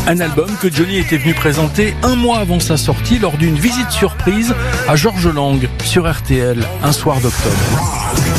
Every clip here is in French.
Un album que Johnny était venu présenter un mois avant sa sortie lors d'une visite surprise à Georges Lang sur RTL, un soir d'octobre.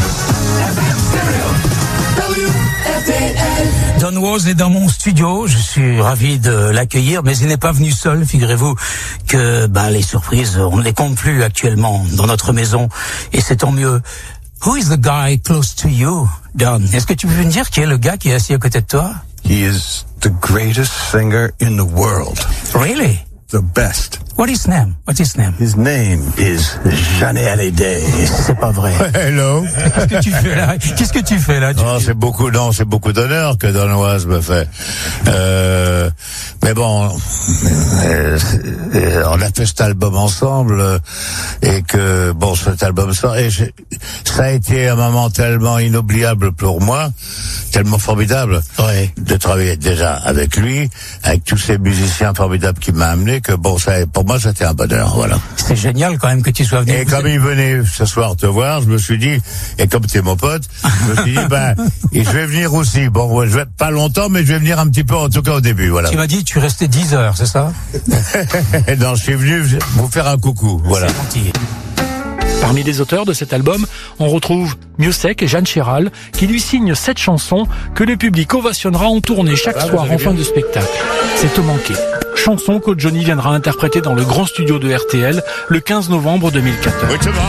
Don Was est dans mon studio, je suis ravi de l'accueillir, mais il n'est pas venu seul. Figurez-vous que les surprises, on ne les compte plus actuellement dans notre maison, et c'est tant mieux. Who is the guy close to you, Don? Est-ce que tu peux me dire qui est le gars qui est assis à côté de toi? He is the greatest singer in the world. Really? The best. What's his name? His name is Johnny Hallyday. C'est pas vrai. Hello. Qu'est-ce que tu fais là? C'est beaucoup d'honneur que Don Was me fait. Mais bon, on a fait cet album ensemble, et que cet album sort, et ça a été un moment tellement inoubliable pour moi, tellement formidable, de travailler déjà avec lui, avec tous ces musiciens formidables qu'il m'a amené, que pour moi c'était un bonheur, voilà. C'est génial quand même que tu sois venu. Et comme il venait ce soir te voir, je me suis dit, et comme t'es mon pote, je me suis dit, et je vais venir aussi. Bon, je vais pas longtemps, mais je vais venir un petit peu, en tout cas au début, voilà. Tu m'as dit, tu restais 10 heures, c'est ça? Non, je suis venu vous faire un coucou, voilà. C'est gentil. Parmi les auteurs de cet album, on retrouve Miossec et Jeanne Chéral, qui lui signent 7 chansons que le public ovationnera en tournée chaque soir en fin de spectacle. C'est Te manquer. Chanson que Johnny viendra interpréter dans le grand studio de RTL le 15 novembre 2014.